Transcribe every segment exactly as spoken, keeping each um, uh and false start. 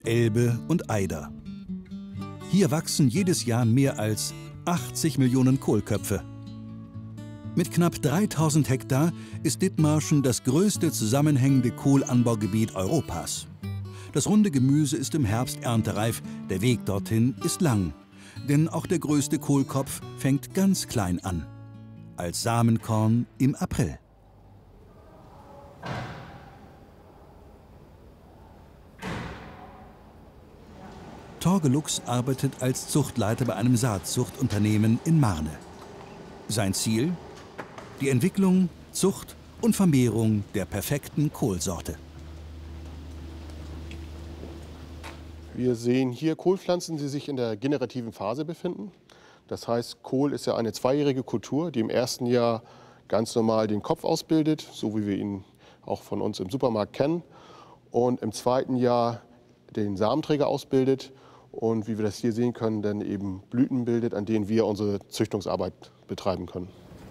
Elbe und Eider. Hier wachsen jedes Jahr mehr als achtzig Millionen Kohlköpfe. Mit knapp dreitausend Hektar ist Dithmarschen das größte zusammenhängende Kohlanbaugebiet Europas. Das runde Gemüse ist im Herbst erntereif, der Weg dorthin ist lang. Denn auch der größte Kohlkopf fängt ganz klein an. Als Samenkorn im April. Torge Lux arbeitet als Zuchtleiter bei einem Saatzuchtunternehmen in Marne. Sein Ziel? Die Entwicklung, Zucht und Vermehrung der perfekten Kohlsorte. Wir sehen hier Kohlpflanzen, die sich in der generativen Phase befinden. Das heißt, Kohl ist ja eine zweijährige Kultur, die im ersten Jahr ganz normal den Kopf ausbildet, so wie wir ihn auch von uns im Supermarkt kennen. Und im zweiten Jahr den Samenträger ausbildet und, wie wir das hier sehen können, dann eben Blüten bildet, an denen wir unsere Züchtungsarbeit betreiben können.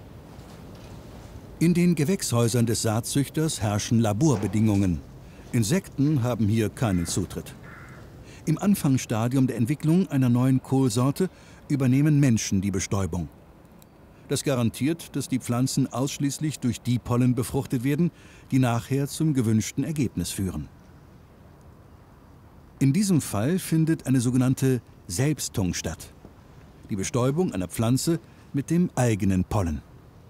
In den Gewächshäusern des Saatzüchters herrschen Laborbedingungen. Insekten haben hier keinen Zutritt. Im Anfangsstadium der Entwicklung einer neuen Kohlsorte übernehmen Menschen die Bestäubung. Das garantiert, dass die Pflanzen ausschließlich durch die Pollen befruchtet werden, die nachher zum gewünschten Ergebnis führen. In diesem Fall findet eine sogenannte Selbstung statt. Die Bestäubung einer Pflanze mit dem eigenen Pollen.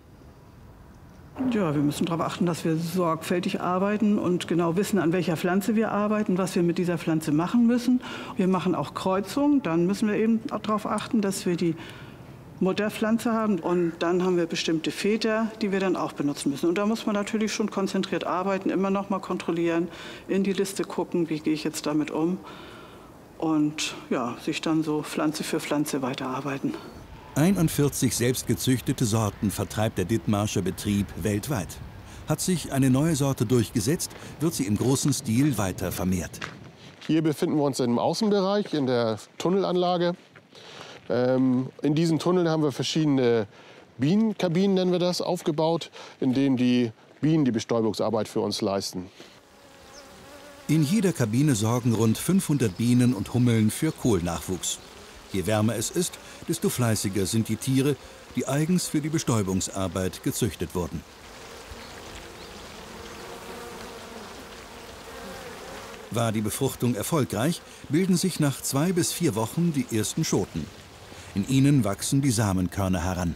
Ja, wir müssen darauf achten, dass wir sorgfältig arbeiten und genau wissen, an welcher Pflanze wir arbeiten, was wir mit dieser Pflanze machen müssen. Wir machen auch Kreuzungen, dann müssen wir eben auch darauf achten, dass wir die Mutterpflanze haben. Und dann haben wir bestimmte Väter, die wir dann auch benutzen müssen. Und da muss man natürlich schon konzentriert arbeiten, immer noch mal kontrollieren, in die Liste gucken, wie gehe ich jetzt damit um. Und ja, sich dann so Pflanze für Pflanze weiterarbeiten. einundvierzig selbstgezüchtete Sorten vertreibt der Dithmarscher Betrieb weltweit. Hat sich eine neue Sorte durchgesetzt, wird sie im großen Stil weiter vermehrt. Hier befinden wir uns im Außenbereich, in der Tunnelanlage. Ähm, in diesen Tunneln haben wir verschiedene Bienenkabinen, nennen wir das, aufgebaut, in denen die Bienen die Bestäubungsarbeit für uns leisten. In jeder Kabine sorgen rund fünfhundert Bienen und Hummeln für Kohlnachwuchs. Je wärmer es ist, desto fleißiger sind die Tiere, die eigens für die Bestäubungsarbeit gezüchtet wurden. War die Befruchtung erfolgreich, bilden sich nach zwei bis vier Wochen die ersten Schoten. In ihnen wachsen die Samenkörner heran.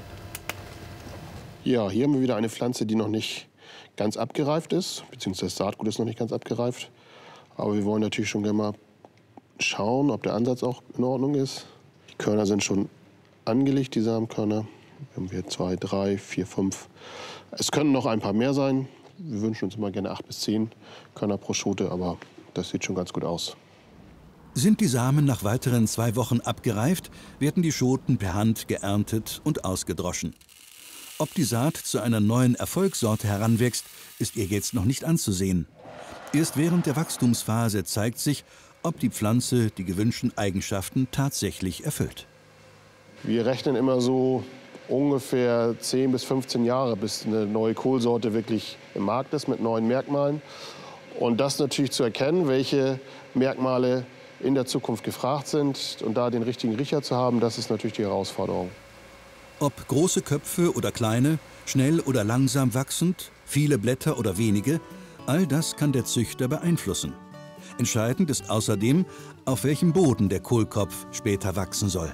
Ja, hier haben wir wieder eine Pflanze, die noch nicht ganz abgereift ist, beziehungsweise das Saatgut ist noch nicht ganz abgereift. Aber wir wollen natürlich schon gerne mal schauen, ob der Ansatz auch in Ordnung ist. Die Körner sind schon angelegt, die Samenkörner. Wir haben hier zwei, drei, vier, fünf. Es können noch ein paar mehr sein. Wir wünschen uns immer gerne acht bis zehn Körner pro Schote, aber das sieht schon ganz gut aus. Sind die Samen nach weiteren zwei Wochen abgereift, werden die Schoten per Hand geerntet und ausgedroschen. Ob die Saat zu einer neuen Erfolgssorte heranwächst, ist ihr jetzt noch nicht anzusehen. Erst während der Wachstumsphase zeigt sich, ob die Pflanze die gewünschten Eigenschaften tatsächlich erfüllt. Wir rechnen immer so ungefähr zehn bis fünfzehn Jahre, bis eine neue Kohlsorte wirklich im Markt ist mit neuen Merkmalen. Und das natürlich zu erkennen, welche Merkmale in der Zukunft gefragt sind und da den richtigen Riecher zu haben, das ist natürlich die Herausforderung. Ob große Köpfe oder kleine, schnell oder langsam wachsend, viele Blätter oder wenige, all das kann der Züchter beeinflussen. Entscheidend ist außerdem, auf welchem Boden der Kohlkopf später wachsen soll.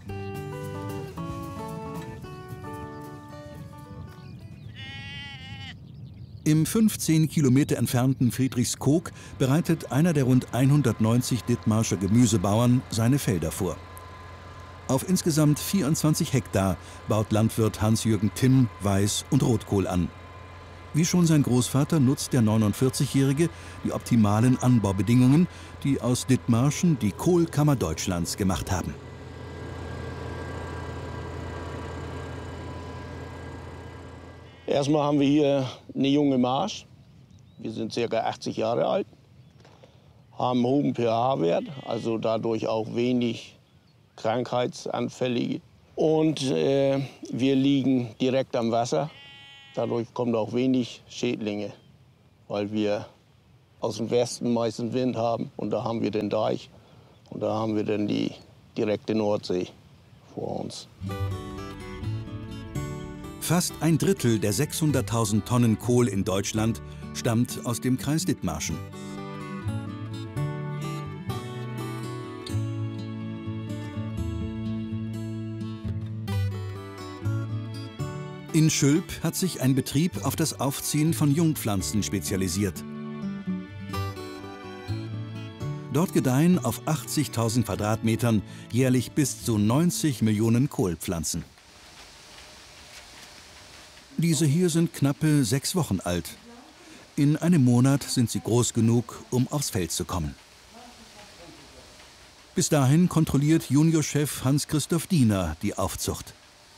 Im fünfzehn Kilometer entfernten Friedrichskoog bereitet einer der rund hundertneunzig Dithmarscher Gemüsebauern seine Felder vor. Auf insgesamt vierundzwanzig Hektar baut Landwirt Hans-Jürgen Timm Weiß- und Rotkohl an. Wie schon sein Großvater nutzt der neunundvierzigjährige die optimalen Anbaubedingungen, die aus Dithmarschen die Kohlkammer Deutschlands gemacht haben. Erstmal haben wir hier eine junge Marsch. Wir sind ca. achtzig Jahre alt, haben einen hohen pH-Wert, also dadurch auch wenig krankheitsanfällige. Und äh, wir liegen direkt am Wasser. Dadurch kommt auch wenig Schädlinge, weil wir aus dem Westen meistens Wind haben. Und da haben wir den Deich und da haben wir dann die direkte Nordsee vor uns. Fast ein Drittel der sechshunderttausend Tonnen Kohl in Deutschland stammt aus dem Kreis Dithmarschen. In Schülp hat sich ein Betrieb auf das Aufziehen von Jungpflanzen spezialisiert. Dort gedeihen auf achtzigtausend Quadratmetern jährlich bis zu neunzig Millionen Kohlpflanzen. Diese hier sind knappe sechs Wochen alt. In einem Monat sind sie groß genug, um aufs Feld zu kommen. Bis dahin kontrolliert Juniorchef Hans-Christoph Diener die Aufzucht.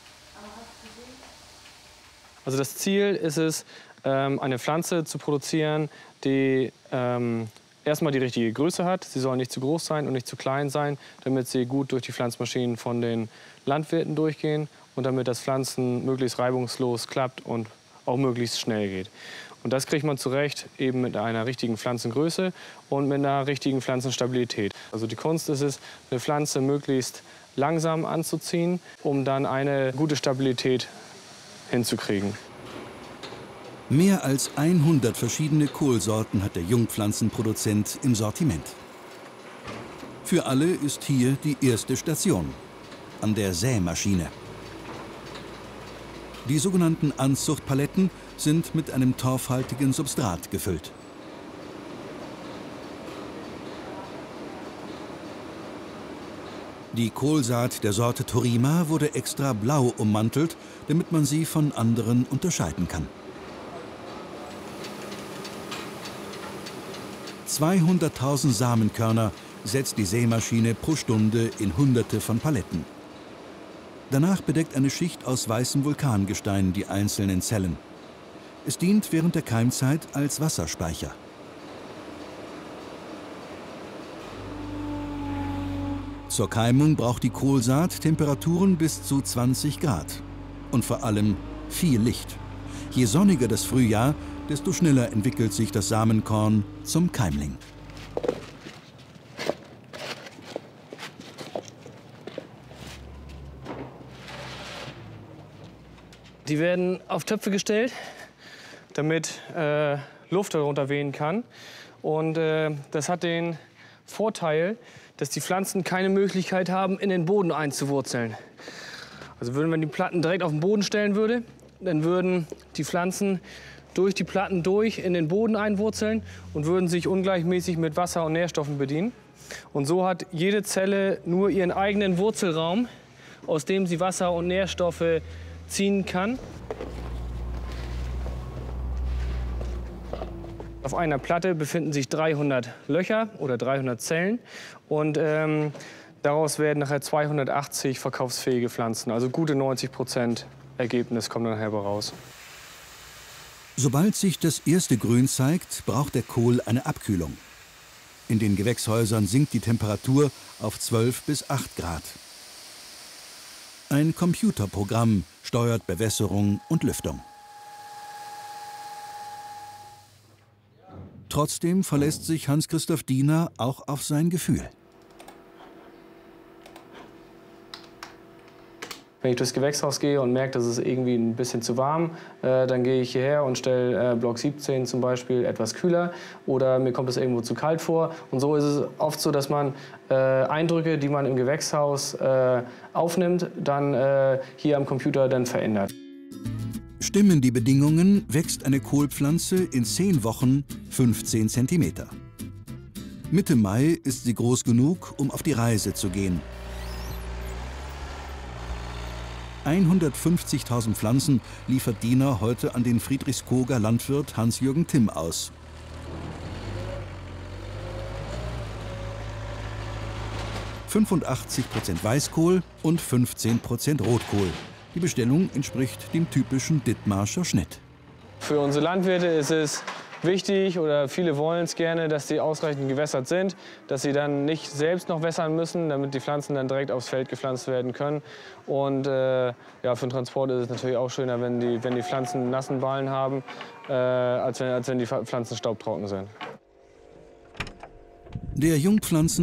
Also das Ziel ist es, eine Pflanze zu produzieren, die ähm, erstmal die richtige Größe hat. Sie soll nicht zu groß sein und nicht zu klein sein, damit sie gut durch die Pflanzmaschinen von den Landwirten durchgehen und damit das Pflanzen möglichst reibungslos klappt und auch möglichst schnell geht. Und das kriegt man zurecht eben mit einer richtigen Pflanzengröße und mit einer richtigen Pflanzenstabilität. Also die Kunst ist es, eine Pflanze möglichst langsam anzuziehen, um dann eine gute Stabilität hinzukriegen. Mehr als hundert verschiedene Kohlsorten hat der Jungpflanzenproduzent im Sortiment. Für alle ist hier die erste Station, an der Sämaschine. Die sogenannten Anzuchtpaletten sind mit einem torfhaltigen Substrat gefüllt. Die Kohlsaat der Sorte Torima wurde extra blau ummantelt, damit man sie von anderen unterscheiden kann. zweihunderttausend Samenkörner setzt die Sämaschine pro Stunde in Hunderte von Paletten. Danach bedeckt eine Schicht aus weißem Vulkangestein die einzelnen Zellen. Es dient während der Keimzeit als Wasserspeicher. Zur Keimung braucht die Kohlsaat Temperaturen bis zu zwanzig Grad. Und vor allem viel Licht. Je sonniger das Frühjahr, desto schneller entwickelt sich das Samenkorn zum Keimling. Die werden auf Töpfe gestellt, damit äh, Luft darunter wehen kann. Und äh, das hat den Vorteil, dass die Pflanzen keine Möglichkeit haben, in den Boden einzuwurzeln. Also würden wir die Platten direkt auf den Boden stellen würde, dann würden die Pflanzen durch die Platten durch in den Boden einwurzeln und würden sich ungleichmäßig mit Wasser und Nährstoffen bedienen. Und so hat jede Zelle nur ihren eigenen Wurzelraum, aus dem sie Wasser und Nährstoffe ziehen kann. Auf einer Platte befinden sich dreihundert Löcher oder dreihundert Zellen und ähm, daraus werden nachher zweihundertachtzig verkaufsfähige Pflanzen. Also gute neunzig Prozent Ergebnis kommt dann herbe raus. Sobald sich das erste Grün zeigt, braucht der Kohl eine Abkühlung. In den Gewächshäusern sinkt die Temperatur auf zwölf bis acht Grad. Ein Computerprogramm steuert Bewässerung und Lüftung. Trotzdem verlässt sich Hans-Christoph Diener auch auf sein Gefühl. Wenn ich durchs Gewächshaus gehe und merke, dass es irgendwie ein bisschen zu warm, äh, dann gehe ich hierher und stelle äh, Block siebzehn zum Beispiel etwas kühler oder mir kommt es irgendwo zu kalt vor. Und so ist es oft so, dass man äh, Eindrücke, die man im Gewächshaus äh, aufnimmt, dann äh, hier am Computer dann verändert. Stimmen die Bedingungen, wächst eine Kohlpflanze in zehn Wochen fünfzehn Zentimeter. Mitte Mai ist sie groß genug, um auf die Reise zu gehen. hundertfünfzigtausend Pflanzen liefert Diener heute an den Friedrichskoger Landwirt Hans-Jürgen Timm aus. fünfundachtzig Prozent Weißkohl und fünfzehn Prozent Rotkohl. Die Bestellung entspricht dem typischen Dithmarscher Schnitt. Für unsere Landwirte ist es wichtig, oder viele wollen es gerne, dass die ausreichend gewässert sind, dass sie dann nicht selbst noch wässern müssen, damit die Pflanzen dann direkt aufs Feld gepflanzt werden können. Und äh, ja, für den Transport ist es natürlich auch schöner, wenn die, wenn die Pflanzen nassen Ballen haben, äh, als, wenn, als wenn die Pflanzen staubtrocken sind. Der Jungpflanzen